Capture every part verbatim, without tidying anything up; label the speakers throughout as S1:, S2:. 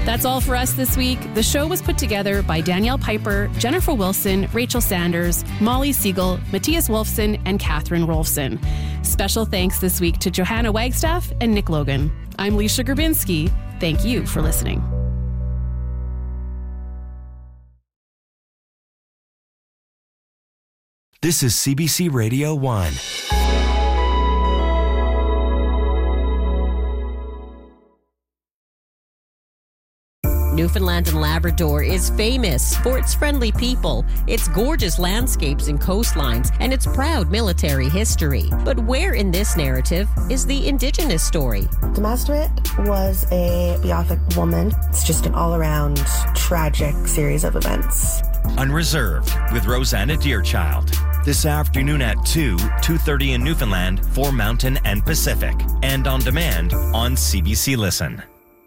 S1: That's all for us this week. The show was put together by Danielle Piper, Jennifer Wilson, Rachel Sanders, Molly Siegel, Matthias Wolfson, and Catherine Rolfson. Special thanks this week to Johanna Wagstaff and Nick Logan. I'm Leisha Grabinski. Thank you for listening.
S2: This is C B C Radio one.
S3: Newfoundland and Labrador is famous for its friendly people, its gorgeous landscapes and coastlines, and its proud military history. But where in this narrative is the Indigenous story?
S4: Demasterit was a Beothuk woman. It's just an all-around tragic series of events.
S2: Unreserved with Rosanna Deerchild. This afternoon at two, two thirty in Newfoundland for Mountain and Pacific. And on demand on C B C Listen.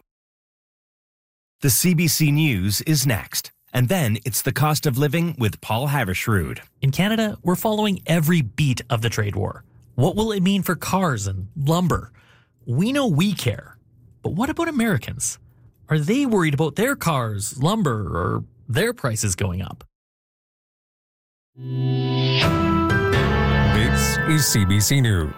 S2: The C B C News is next. And then it's the cost of living with Paul Havershrud.
S5: In Canada, we're following every beat of the trade war. What will it mean for cars and lumber? We know we care. But what about Americans? Are they worried about their cars, lumber, or their prices going up?
S6: This is C B C News.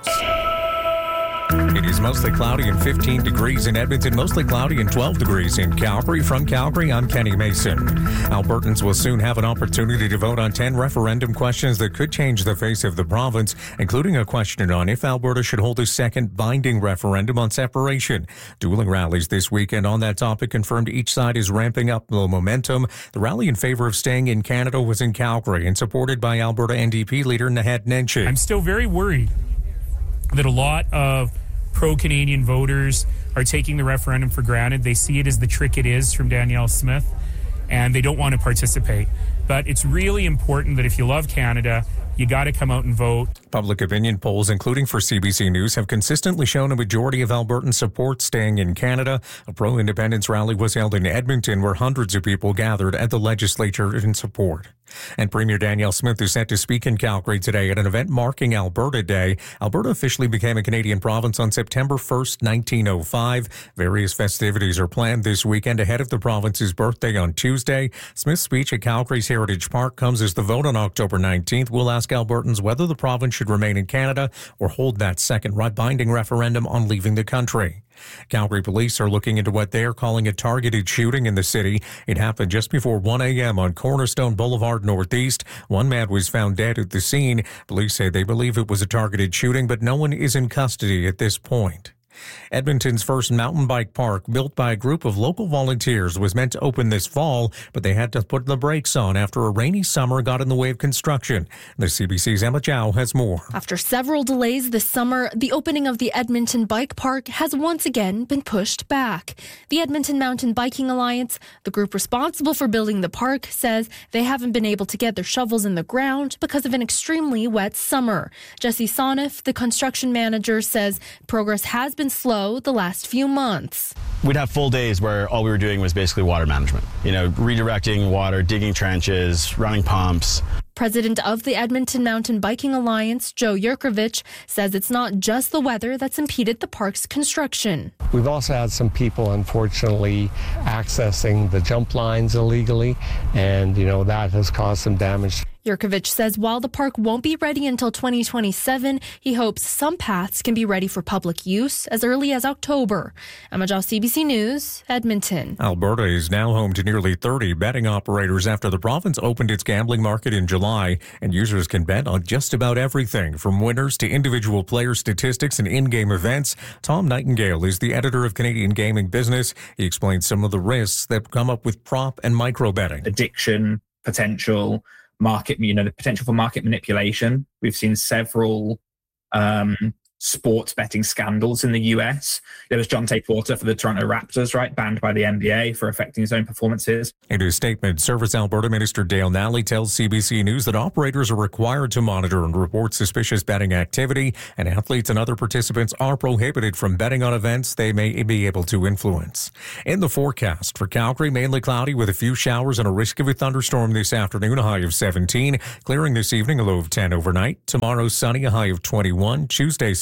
S6: It is mostly cloudy and fifteen degrees in Edmonton, mostly cloudy and twelve degrees in Calgary. From Calgary, I'm Kenny Mason. Albertans will soon have an opportunity to vote on ten referendum questions that could change the face of the province, including a question on if Alberta should hold a second binding referendum on separation. Dueling rallies this weekend on that topic confirmed each side is ramping up the momentum. The rally in favor of staying in Canada was in Calgary and supported by Alberta N D P leader Naheed Nenshi.
S7: I'm still very worried that a lot of pro-Canadian voters are taking the referendum for granted. They see it as the trick it is from Danielle Smith, and they don't want to participate. But it's really important that if you love Canada, you got to come out and vote.
S6: Public opinion polls, including for C B C News, have consistently shown a majority of Albertans support staying in Canada. A pro-independence rally was held in Edmonton, where hundreds of people gathered at the legislature in support. And Premier Danielle Smith is set to speak in Calgary today at an event marking Alberta Day. Alberta officially became a Canadian province on September first, nineteen oh five. Various festivities are planned this weekend ahead of the province's birthday on Tuesday. Smith's speech at Calgary's Heritage Park comes as the vote on October nineteenth will ask Albertans whether the province should remain in Canada or hold that second binding referendum on leaving the country. Calgary police are looking into what they are calling a targeted shooting in the city. It happened just before one a.m. on Cornerstone Boulevard Northeast. One man was found dead at the scene. Police say they believe it was a targeted shooting, but no one is in custody at this point. Edmonton's first mountain bike park, built by a group of local volunteers, was meant to open this fall, but they had to put the brakes on after a rainy summer got in the way of construction. The C B C's Emma Chow has more.
S8: After several delays this summer, the opening of the Edmonton Bike Park has once again been pushed back. The Edmonton Mountain Biking Alliance, the group responsible for building the park, says they haven't been able to get their shovels in the ground because of an extremely wet summer. Jesse Soniff, the construction manager, says progress has been slow the last few months.
S9: We'd have full days where all we were doing was basically water management. You know, redirecting water, digging trenches, running pumps.
S8: President of the Edmonton Mountain Biking Alliance, Joe Yurkovich, says it's not just the weather that's impeded the park's construction.
S10: We've also had some people, unfortunately, accessing the jump lines illegally, and, you know, that has caused some damage.
S8: Yurkovich says while the park won't be ready until twenty twenty-seven, he hopes some paths can be ready for public use as early as October. Emma Jow, C B C News, Edmonton.
S6: Alberta is now home to nearly thirty betting operators after the province opened its gambling market in July, and users can bet on just about everything, from winners to individual player statistics and in-game events. Tom Nightingale is the editor of Canadian Gaming Business. He explains some of the risks that come up with prop and micro betting.
S11: Addiction, potential market, you know, the potential for market manipulation. We've seen several um, sports betting scandals in the U S. There was Jonte Porter for the Toronto Raptors, right, banned by the N B A for affecting his own performances.
S6: In his statement, Service Alberta Minister Dale Nally tells C B C News that operators are required to monitor and report suspicious betting activity, and athletes and other participants are prohibited from betting on events they may be able to influence. In the forecast for Calgary, mainly cloudy with a few showers and a risk of a thunderstorm this afternoon, a high of seventeen. Clearing this evening, a low of ten overnight. Tomorrow, sunny, a high of twenty-one. Tuesday, sunny.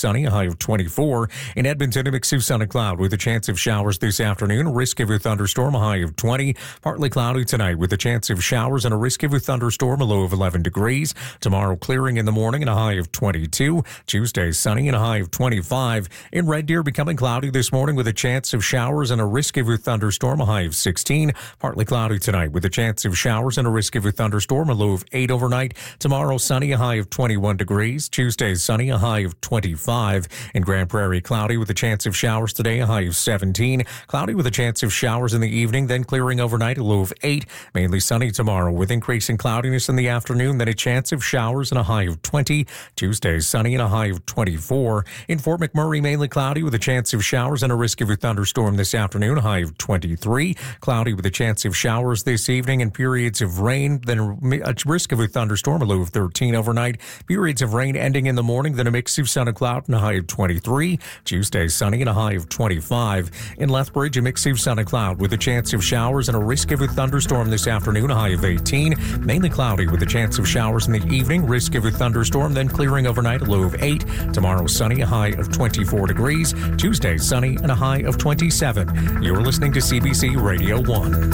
S6: sunny, a high of twenty-four. In Edmonton, a mix of sun and cloud with a chance of showers this afternoon. A risk of a thunderstorm, a high of twenty. Partly cloudy tonight with a chance of showers and a risk of a thunderstorm, a low of eleven degrees. Tomorrow, clearing in the morning and a high of twenty-two. Tuesday, sunny and a high of twenty-five. In Red Deer, becoming cloudy this morning with a chance of showers and a risk of a thunderstorm, a high of sixteen. Partly cloudy tonight with a chance of showers and a risk of a thunderstorm, a low of eight overnight. Tomorrow, sunny, a high of twenty-one degrees. Tuesday, sunny, a high of twenty-five. In Grand Prairie, cloudy with a chance of showers today, a high of seventeen. Cloudy with a chance of showers in the evening, then clearing overnight, a low of eight. Mainly sunny tomorrow with increasing cloudiness in the afternoon, then a chance of showers and a high of twenty. Tuesday, sunny and a high of twenty-four. In Fort McMurray, mainly cloudy with a chance of showers and a risk of a thunderstorm this afternoon, a high of twenty-three. Cloudy with a chance of showers this evening and periods of rain, then a risk of a thunderstorm, a low of thirteen overnight. Periods of rain ending in the morning, then a mix of sun and cloud and a high of twenty-three. Tuesday, sunny and a high of twenty-five. In Lethbridge, a mix of sun and cloud with a chance of showers and a risk of a thunderstorm this afternoon, a high of eighteen. Mainly cloudy with a chance of showers in the evening, risk of a thunderstorm, then clearing overnight, a low of eight. Tomorrow, sunny, a high of twenty-four degrees. Tuesday, sunny and a high of twenty-seven. You're listening to C B C Radio one.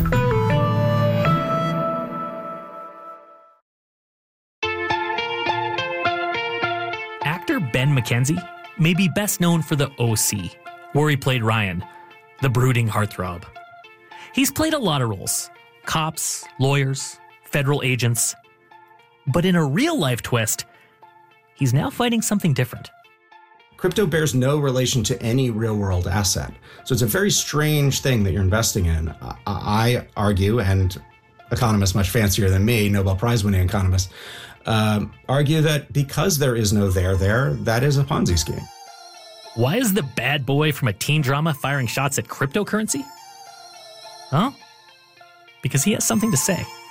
S5: Actor Ben McKenzie may be best known for The O C, where he played Ryan, the brooding heartthrob. He's played a lot of roles: cops, lawyers, federal agents. But in a real-life twist, he's now fighting something different.
S12: Crypto bears no relation to any real-world asset. So it's a very strange thing that you're investing in. I, I argue, and economists much fancier than me, Nobel Prize-winning economists, um, argue that because there is no there there, that is a Ponzi scheme.
S5: Why is the bad boy from a teen drama firing shots at cryptocurrency? Huh? Because he has something to say.